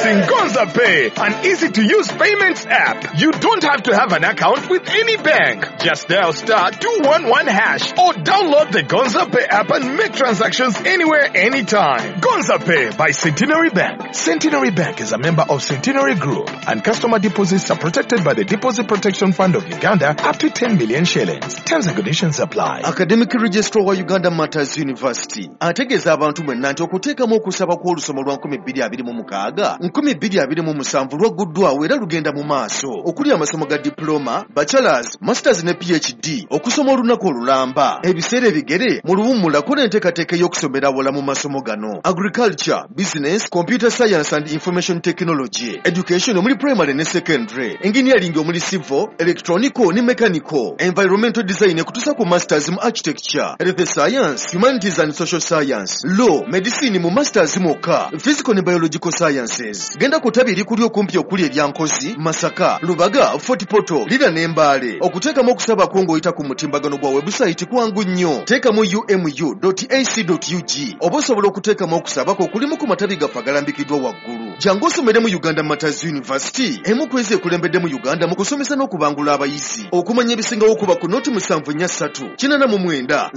Introducing Gonza Pay, an easy-to-use payments app. You don't have to have an account with any bank. Just dial *211# or download the Gonza Pay app and make transactions anywhere, anytime. Gonza Pay by Centenary Bank. Centenary Bank is a member of Centenary Group, and customer deposits are protected by the Deposit Protection Fund of Uganda up to 10 million shillings. Terms and conditions apply. Academic Registrar wa Uganda Matters University ategeeza abantu mwenna nti okuteekamu okusaba kw'olusoma lwa 2026-2027 lwaguddwawo era lugenda mu maaso okuli amasomo ga diploma, bachelors, masters ne PhD okusoma olunaku olulamba ebiseera ebigere mu luwummula kola enteekateeka y'okusomera wala mu masomo gano: agriculture, business, computer science and information technology, education omuli primary ne secondary, engineering omuli civil, electronical ne mechanical, environmental design kutusa ku masters mu architecture, health science, humanities and social science, law, medicine mu masters moka, physical ne biological sciences. Genda kutabiri kuli okumpi okuli ebyankozi, Masaka, Lubaga, Fort Portal, Lira ne Mbale. Okuteekamu okusaba kwongo oyita ku mutimbagano gwa website kwangu nnyo. Teekamu umu.ac.ug oba osobola okuteekamu okusaba ko kulimu ku matabi gaffe agalambikiddwa waggulu. Jangu osomere mu Uganda Matters University, emu kwezi ekulembedde mu Uganda mu kusomesa n'okubangula abayizi. Okumanya ebisingawo okuba ku noti 743 89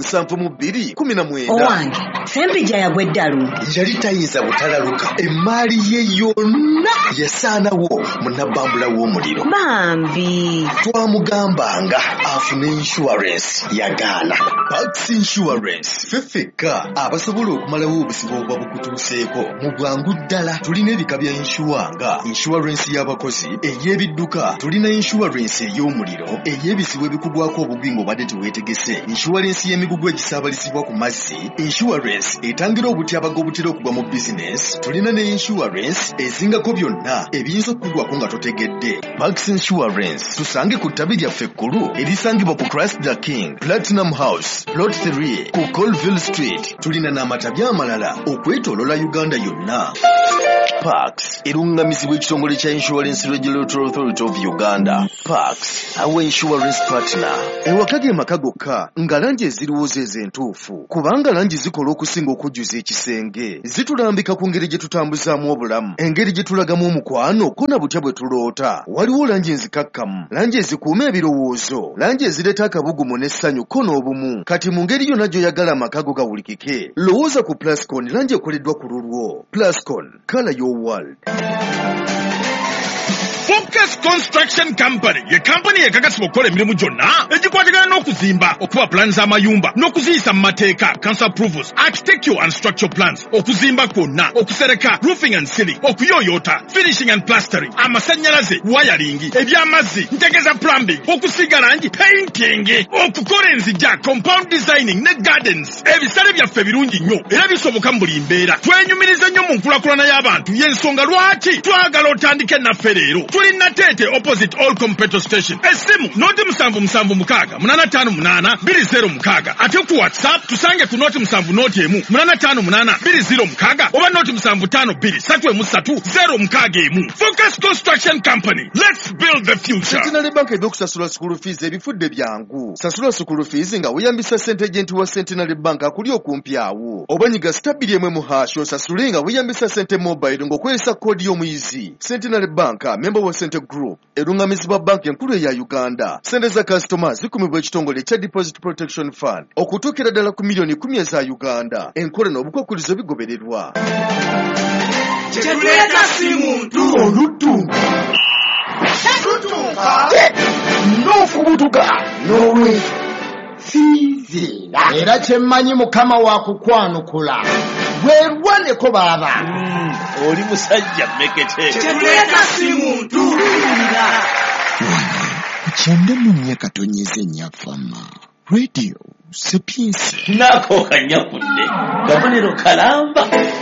72 Owange, Sempija yagwe ddalu. yali tayinza butalaluka. Emmaali ye yonna yasaanawo munabbambula w'omuliro. Bambi. Twamugambanga afune insurance yagaana. Pax Insurance feffeka abasobola okumalawo obuzibu obwa bukutuuseeko mu bwangu ddala. Tulina ebika bya insuwanga: insurance y'abakozi, ey'ebidduka, tulina insurance ey'omuliro, ey'ebizibu ebikugwako obubi ng'obadde teweetegese, insurance y'emigugu egisaabalizibwa ku mazzi, insurance etangira obutyabaga obutera okugwa mu business, tulina ne insurance ezingako byonna ebiyinza okukugwako nga totegedde. Pax Insurance tusange ku ttabi lyaffe ekkulu erisangibwa ku Christ the King, Platinum House, Plot 3 ku Colville Street. Tulina n'amatabi amalala okwetoolola Uganda yonna. Pax erungamizibwa ekitongole kya Insurance Regulatory Authority of Uganda. Pax, our insurance partner. Ewaka ge maka gokka nga langi eziriwo z'entuufu, kubanga langi zikola okusinga okujjuza ekisenge. Zitulambika ku ngeri gye tutambuzaamu obulamu, engeri gye tulagamu omukwano ko na butya bwe tuloota. Waliwo langi enzikakkamu, langi ezikuuma ebirowoozo, langi ezireeta akabugumu n'essanyu ko n'obumu. Kati mu ngeri yonna gy'oyagala amaka go gawulikike, lowooza ku Plascon, langi ekoleddwa ku lulwo. Plascon, color your world. Focus Construction Company ye company ekakasibwa okukola emirimu gyonna egikwatagana n'okuzimba, okuba plans z'amayumba n'okuziyisa mu mateeka, council approvals, architectural and structural plans, okuzimba kwonna, okusereka, roofing and ceiling, okuyooyoota, finishing and plastering, amasannyalaze, wiring, eby'amazzi, ntegeza plumbing, okusiiga langi, painting, okukola enzijja, compound designing ne gardens. Ebisale byaffe birungi nnyo era bisoboka mu buli mbeera. Twenyumiriza nnyo mu nkulakulana y'abantu, y'ensonga lwaki twagala otandike naffe leero. Tulina Tete opposite All Petrol Station. Esimu noti 756-858-206. Ate ku WhatsApp tusange ku noti 7 noti emu 858-206 oba noti 752-333-061. Focus Construction Company. Let's build the future. Centenary Bank eby'okusasula school fees ebifudde byangu. Sasula school fees nga weeyambisa ssente agenti wa Centenary Bank akuli okumpi awo. Obanyiga stabili emwe mu hash osasule nga weeyambisa ssente mobile ng'okozesa koodi y'omuyizi. Centenary Bank member wa Center Group erungamizibwa banki enkulu eya Uganda. Ssente za customers zikumibwa ekitongole ekya Deposit Protection Fund okutuukira ddala ku milioni 10 eza Uganda. Enkola n'obukwakkulizo bigobererwa. Kyetuleka si muntu Olutunga n'ofubutuka n'olwe fiiziina era kyemmanyi mukama wa kukwanukula bwerwaneko baba. Oli musajja mmekete. Kyetuleka si muntu Kukyenda munye katonyeze nnyafama Radio Sapiensi Nako kanyakudde kabonero kalamba.